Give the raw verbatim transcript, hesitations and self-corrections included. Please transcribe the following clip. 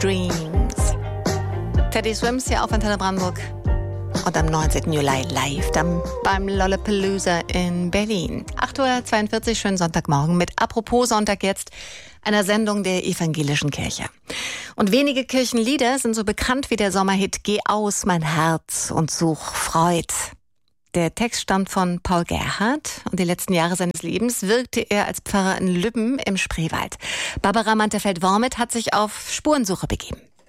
Dreams. Teddy Swims hier auf Antenne Brandenburg. Und am neunzehnten Juli live dann beim Lollapalooza in Berlin. acht Uhr zweiundvierzig, schönen Sonntagmorgen mit Apropos Sonntag jetzt, einer Sendung der Evangelischen Kirche. Und wenige Kirchenlieder sind so bekannt wie der Sommerhit Geh aus, mein Herz und such Freud. Der Text stammt von Paul Gerhardt und die letzten Jahre seines Lebens wirkte er als Pfarrer in Lübben im Spreewald. Barbara Mantefeld-Wormit hat sich auf Spurensuche begeben.